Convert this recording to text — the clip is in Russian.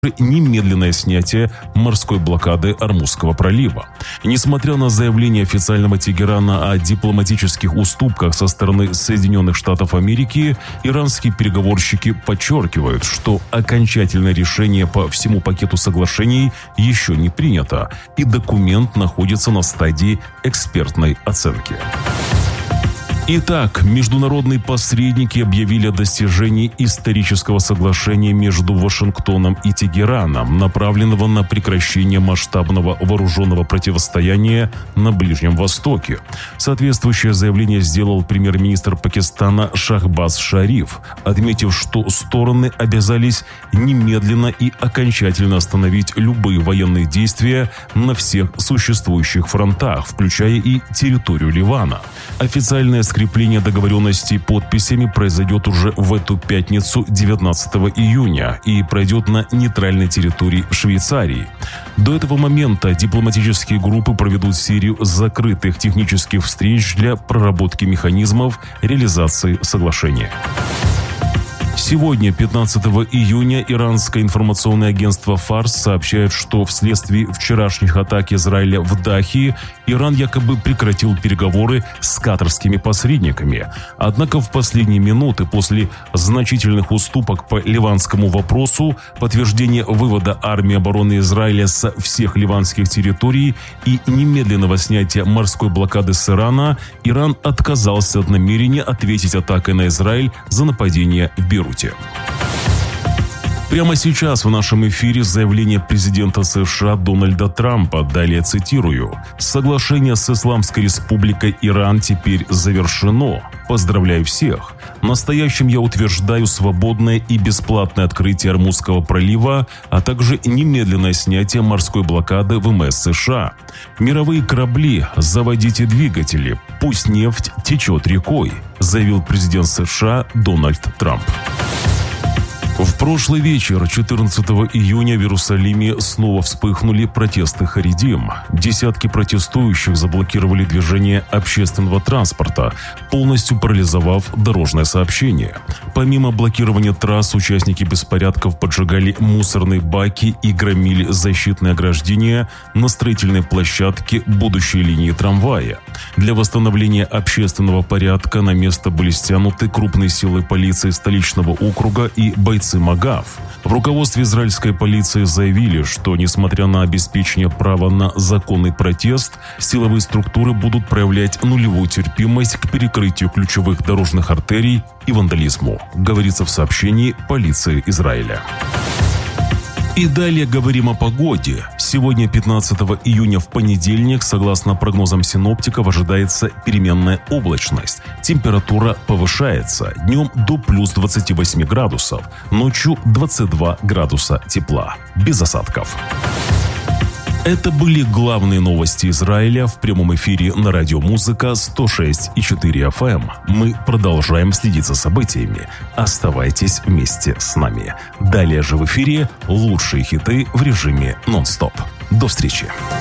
немедленное снятие морской блокады Ормузского пролива. Несмотря на заявление официального Тегерана о дипломатических уступках со стороны Соединенных Штатов Америки, иранские переговорщики подчеркивают, что окончательное решение по всему пакету соглашений еще не принято, и документ находится на стадии экспертной оценки. Итак, международные посредники объявили о достижении исторического соглашения между Вашингтоном и Тегераном, направленного на прекращение масштабного вооруженного противостояния на Ближнем Востоке. Соответствующее заявление сделал премьер-министр Пакистана Шахбаз Шариф, отметив, что стороны обязались немедленно и окончательно остановить любые военные действия на всех существующих фронтах, включая и территорию Ливана. Официальное скрепление договоренностей подписями произойдет уже в эту пятницу, 19 июня, и пройдет на нейтральной территории Швейцарии. До этого момента дипломатические группы проведут серию закрытых технических встреч для проработки механизмов реализации соглашения. Сегодня, 15 июня, иранское информационное агентство «Фарс» сообщает, что вследствие вчерашних атак Израиля в Дахии Иран якобы прекратил переговоры с катарскими посредниками. Однако в последние минуты, после значительных уступок по ливанскому вопросу, подтверждение вывода армии обороны Израиля со всех ливанских территорий и немедленного снятия морской блокады с Ирана, Иран отказался от намерения ответить атакой на Израиль за нападение в Бейруте. Прямо сейчас в нашем эфире заявление президента США Дональда Трампа. Далее цитирую. «Соглашение с Исламской Республикой Иран теперь завершено. Поздравляю всех. Настоящим я утверждаю свободное и бесплатное открытие Ормузского пролива, а также немедленное снятие морской блокады ВМС США. Мировые корабли, заводите двигатели. Пусть нефть течет рекой», заявил президент США Дональд Трамп. В прошлый вечер, 14 июня, в Иерусалиме снова вспыхнули протесты харидим. Десятки протестующих заблокировали движение общественного транспорта, полностью парализовав дорожное сообщение. Помимо блокирования трасс, участники беспорядков поджигали мусорные баки и громили защитные ограждения на строительной площадке будущей линии трамвая. Для восстановления общественного порядка на место были стянуты крупные силы полиции столичного округа и бойцы МАГАФ. В руководстве израильской полиции заявили, что, несмотря на обеспечение права на законный протест, силовые структуры будут проявлять нулевую терпимость к перекрытию ключевых дорожных артерий и вандализму, говорится в сообщении полиции Израиля. И далее говорим о погоде. Сегодня, 15 июня, в понедельник, согласно прогнозам синоптиков, ожидается переменная облачность. Температура повышается. Днем до плюс 28 градусов. Ночью 22 градуса тепла. Без осадков. Это были главные новости Израиля в прямом эфире на радио «Музыка» 106,4 FM. Мы продолжаем следить за событиями. Оставайтесь вместе с нами. Далее же в эфире лучшие хиты в режиме нон-стоп. До встречи.